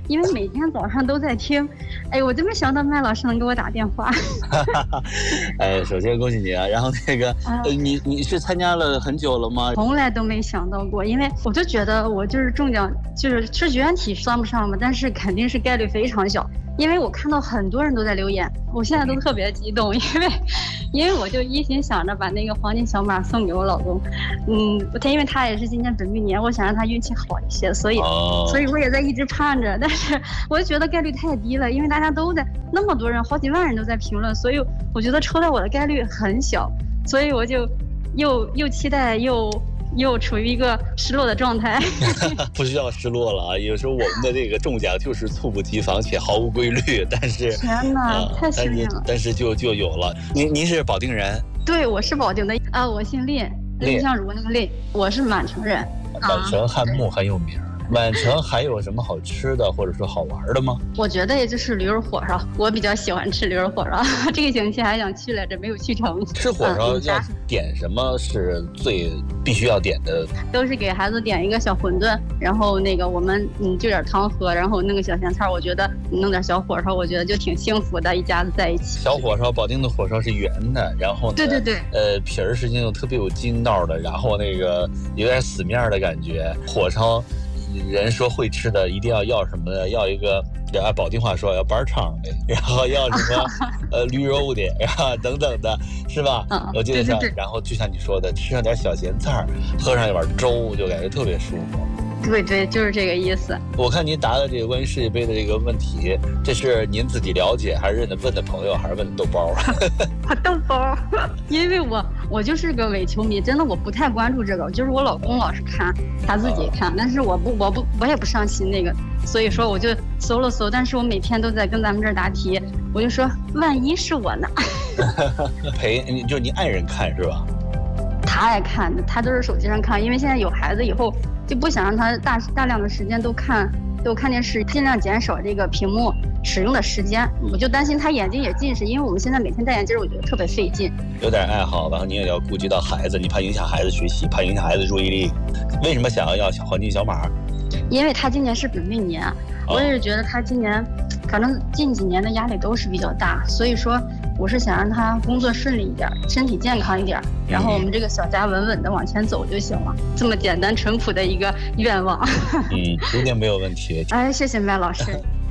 因为每天早上都在听。哎，我真没想到麦老师能给我打电话。 哎，首先恭喜你啊！然后那个，你是参加了很久了吗？ 从来都没想到过，因为我就觉得我就是中奖，就是是绝缘体算不上嘛，但是肯定是概率非常小。因为我看到很多人都在留言，我现在都特别激动，因为我就一心想着把那个黄金小马送给我老公，因为他也是今年本命年，我想让他运气好一些，所以我也在一直盼着，但是我就觉得概率太低了，因为大家都在那么多人，好几万人都在评论，所以我觉得抽到我的概率很小，所以我就又期待又处于一个失落的状态。 不需要失落了啊！有时候我们的这个中奖就是猝不及防且毫无规律，但是天哪，太幸运了！ 但是就有了。您是保定人？ 对，我是保定的啊，我姓蔺，蔺相如那个蔺，我是满城人。 满城汉墓很有名。满城还有什么好吃的或者说好玩的吗？ 我觉得也就是驴肉火烧，我比较喜欢吃驴肉火烧。这个星期还想去来着，没有去成。 吃火烧要点什么是最必须要点的？ 都是给孩子点一个小馄饨，然后那个我们就点汤喝，然后弄个小咸菜。我觉得弄点小火烧，我觉得就挺幸福的，一家子在一起。 小火烧，保定的火烧是圆的，然后呢， 对， 皮儿实际上特别有筋道的，然后那个有点死面的感觉。火烧。人说会吃的一定要什么呢？要一个按保定话说要板肠的，然后要什么驴肉的，然后等等的，是吧？我记得像，然后就像你说的，吃上点小咸菜，喝上一碗粥，就感觉特别舒服。 对，就是这个意思。 我看您答的这个关于世界杯的这个问题，这是您自己了解，还是问的朋友，还是问的豆包？ 豆包，因为我就是个伪球迷，真的我不太关注这个，就是我老公老是看，他自己看，但是我也不上心那个，所以说我就搜了搜，但是我每天都在跟咱们这儿答题，我就说万一是我呢？ 就你爱人看是吧？ 他爱看的，他都是手机上看，因为现在有孩子以后就不想让他大量的时间都看电视，尽量减少这个屏幕使用的时间。我就担心他眼睛也近视，因为我们现在每天戴眼镜，我觉得特别费劲。有点爱好，然后你也要顾及到孩子，你怕影响孩子学习，怕影响孩子注意力。为什么想要黄金小马？ 因为他今年是本命年，我也是觉得他今年可能近几年的压力都是比较大，所以说我是想让他工作顺利一点，身体健康一点，然后我们这个小家稳稳的往前走就行了，这么简单淳朴的一个愿望。 一定没有问题。 哎，谢谢麦老师。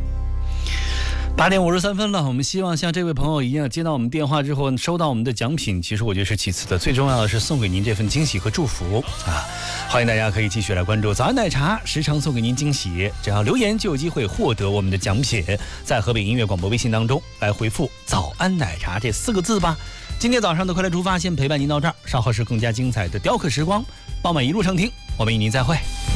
8点53分了，我们希望像这位朋友一样，接到我们电话之后收到我们的奖品，其实我觉得是其次的，最重要的是送给您这份惊喜和祝福啊！欢迎大家可以继续来关注早安奶茶，时常送给您惊喜，只要留言就有机会获得我们的奖品，在河北音乐广播微信当中来回复早安奶茶这4个字吧。今天早上的快乐出发先陪伴您到这儿，稍后是更加精彩的雕刻时光，傍晚一路畅听，我们与您再会。